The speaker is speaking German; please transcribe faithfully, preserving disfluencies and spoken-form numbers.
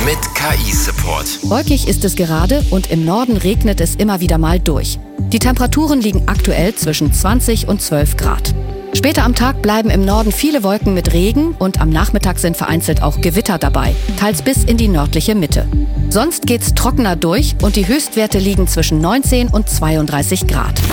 mit K I-Support. Wolkig ist es gerade und im Norden regnet es immer wieder mal durch. Die Temperaturen liegen aktuell zwischen zwanzig und zwölf Grad. Später am Tag bleiben im Norden viele Wolken mit Regen und am Nachmittag sind vereinzelt auch Gewitter dabei, teils bis in die nördliche Mitte. Sonst geht's trockener durch und die Höchstwerte liegen zwischen neunzehn und zweiunddreißig Grad.